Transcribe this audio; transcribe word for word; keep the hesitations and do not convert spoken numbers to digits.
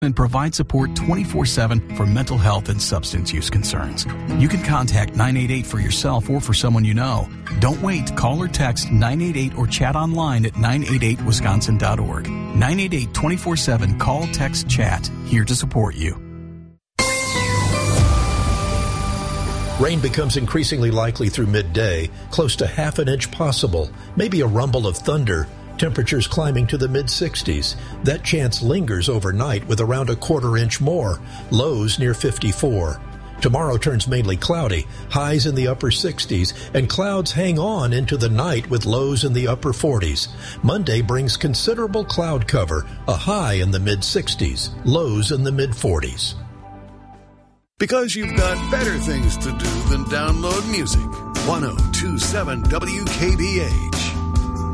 and provide support twenty-four seven for mental health and substance use concerns. You can contact nine eight eight for yourself or for someone you know. Don't wait. Call or text nine eight eight or chat online at nine eight eight wisconsin dot org. nine eight eight, twenty-four seven. Call, text, chat. Here to support you. Rain becomes increasingly likely through midday, close to half an inch possible, maybe a rumble of thunder. Temperatures climbing to the mid-sixties. That chance lingers overnight with around a quarter inch more, lows near fifty-four. Tomorrow turns mainly cloudy, highs in the upper sixties, and clouds hang on into the night with lows in the upper forties. Monday brings considerable cloud cover, a high in the mid-sixties, lows in the mid-forties. Because you've got better things to do than download music. ten twenty-seven W K B H.